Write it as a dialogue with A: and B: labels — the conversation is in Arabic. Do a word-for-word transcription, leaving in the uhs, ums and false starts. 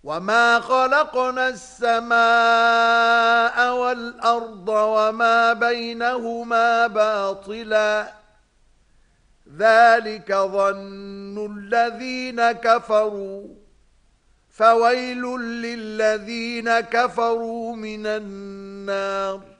A: وما خلقنا السماء والأرض وما بينهما باطلا ذلك ظن الذين كفروا فويل للذين كفروا من النار